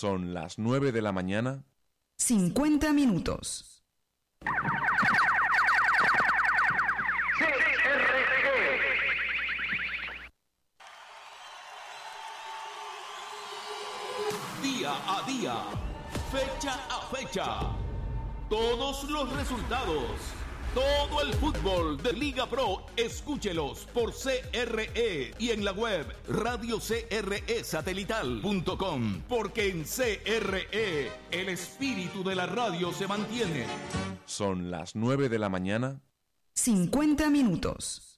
Son las 9 de la mañana. 50 minutos. Día a día, fecha a fecha, todos los resultados, todo el fútbol de Liga Pro, escúchelos por CRE y en la web radiocresatelital.com, porque en CRE el espíritu de la radio se mantiene. Son las 9 de la mañana. 50 minutos.